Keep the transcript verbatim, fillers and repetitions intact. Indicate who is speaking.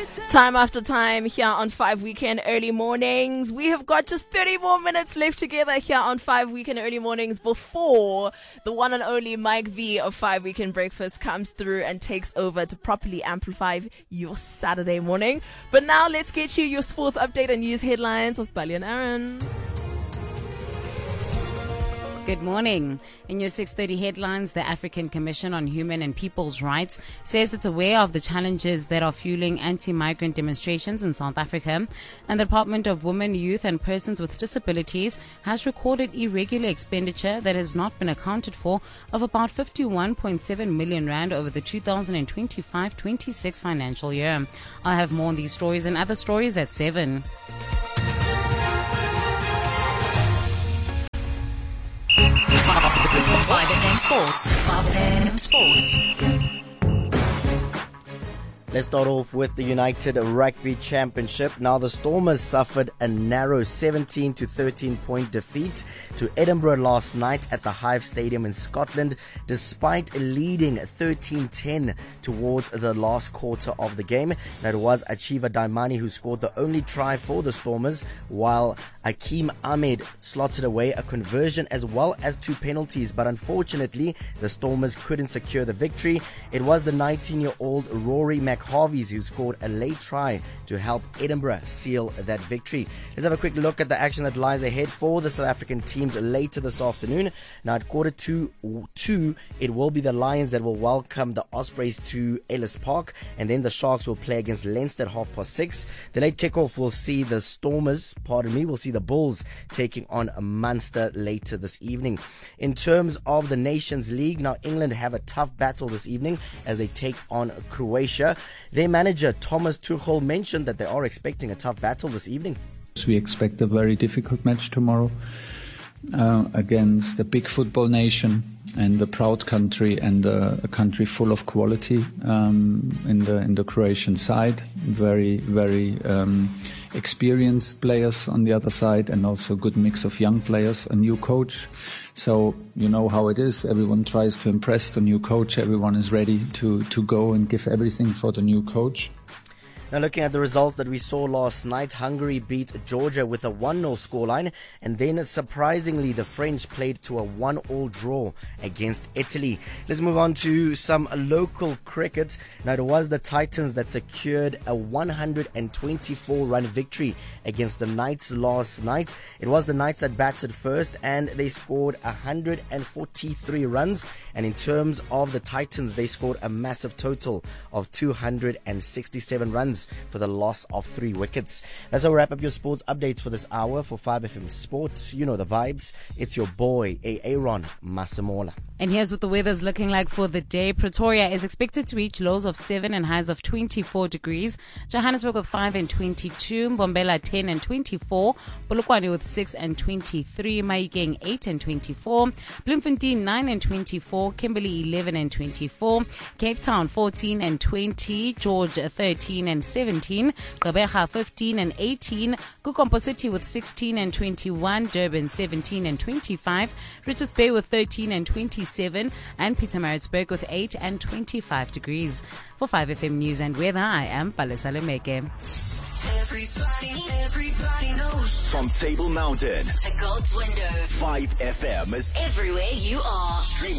Speaker 1: Time after time here on Five Weekend Early Mornings. We have got just thirty more minutes left together here on Five Weekend Early Mornings before the one and only Mike V of Five Weekend Breakfast comes through and takes over to properly amplify your Saturday morning. But now let's get you your sports update and news headlines with Bali and Aaron.
Speaker 2: Good morning. In your six thirty headlines, the African Commission on Human and People's Rights says it's aware of the challenges that are fueling anti-migrant demonstrations in South Africa, and the Department of Women, Youth and Persons with Disabilities has recorded irregular expenditure that has not been accounted for of about fifty-one point seven million rand over the two thousand twenty-five twenty-six financial year. I'll have more on these stories and other stories at seven.
Speaker 3: five F M Sports. five F M Sports.
Speaker 4: Let's start off with the United Rugby Championship. Now the Stormers suffered a narrow seventeen to thirteen point defeat to Edinburgh last night at the Hive Stadium in Scotland, despite leading thirteen ten towards the last quarter of the game. That was Achiva Daimani who scored the only try for the Stormers, while Akeem Ahmed slotted away a conversion as well as two penalties. But unfortunately, the Stormers couldn't secure the victory. It was the nineteen-year-old Rory McHarvey's who scored a late try to help Edinburgh seal that victory. Let's have a quick look at the action that lies ahead for the South African teams later this afternoon. Now at quarter to two, it will be the Lions that will welcome the Ospreys to Ellis Park, and then the Sharks will play against Leinster at half past six. The late kickoff will see the Stormers, pardon me, will see the Bulls taking on Munster later this evening. In terms of the Nations League, now England have a tough battle this evening as they take on Croatia. Their manager Thomas Tuchel mentioned that they are expecting a tough battle this evening.
Speaker 5: We expect a very difficult match tomorrow uh, against a big football nation and a proud country and a, a country full of quality um, in the in the Croatian side. Very, very um, experienced players on the other side, and also a good mix of young players, a new coach. So you know how it is. Everyone tries to impress the new coach. Everyone is ready to, to go and give everything for the new coach.
Speaker 4: Now looking at the results that we saw last night, Hungary beat Georgia with a one nil scoreline, and then surprisingly the French played to a one all draw against Italy. Let's move on to some local cricket. Now it was the Titans that secured a one hundred twenty-four run victory against the Knights last night. It was the Knights that batted first and they scored one hundred forty-three runs, and in terms of the Titans, they scored a massive total of two hundred sixty-seven runs for the loss of three wickets. That's how we wrap up your sports updates for this hour for five F M Sports. You know the vibes. It's your boy, Aaron Masemola.
Speaker 2: And here's what the weather's looking like for the day. Pretoria is expected to reach lows of seven and highs of twenty-four degrees. Johannesburg with five and twenty-two. Mbombela ten and twenty-four. Polokwane with six and twenty-three. Mahikeng eight and twenty-four. Bloemfontein nine and twenty-four. Kimberley eleven and twenty-four. Cape Town fourteen and twenty. George thirteen and seventeen. Gqeberha fifteen and eighteen. Kukompo City with sixteen and twenty-one. Durban seventeen and twenty-five. Richards Bay with thirteen and twenty-seven. And Pietermaritzburg with eight and twenty-five degrees. For five F M News and Weather, I am Palesa Lemeke.
Speaker 3: Everybody, everybody knows.
Speaker 6: From Table Mountain
Speaker 3: to God's window.
Speaker 6: five F M is
Speaker 3: everywhere you are.
Speaker 6: Streaming